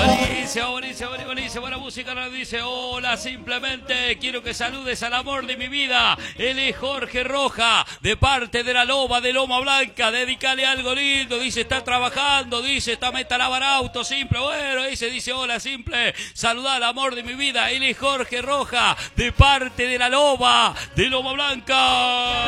Buenísimo, buena música. Nos dice: hola, simplemente quiero que saludes al amor de mi vida. Él es Jorge Roja, de parte de la Loba de Loma Blanca. Dedicale algo lindo. Dice: está trabajando, dice, está meta a lavar auto, simple. Bueno, dice: hola, simple, saludar al amor de mi vida. Él es Jorge Roja, de parte de la Loba de Loma Blanca.